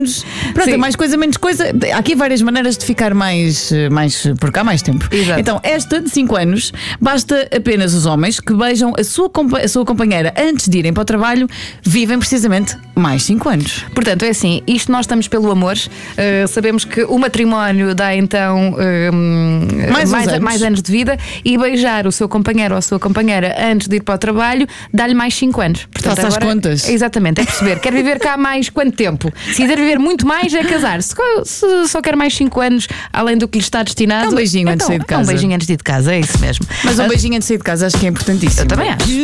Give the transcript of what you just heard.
Pronto, Sim. mais coisa, menos coisa. Há aqui várias maneiras de ficar mais por cá mais tempo. Exato. Então, esta de 5 anos, basta apenas os homens que beijam a sua companheira antes de irem para o trabalho, vivem precisamente mais 5 anos. Portanto, é assim, isto nós estamos pelo amor. Sabemos que o matrimónio dá então mais anos de vida, e beijar o seu companheiro ou a sua companheira antes de ir para o trabalho dá-lhe mais 5 anos. Portanto, Faça as contas. Exatamente, é perceber. Quer viver cá mais quanto tempo? Se quiser viver muito mais, é casar. Se só quer mais 5 anos, além do que lhe está destinado, É um beijinho antes de sair de É um casa. beijinho antes de ir de casa, é isso mesmo. Mas um beijinho antes de sair de casa acho que é importantíssimo. Eu também acho.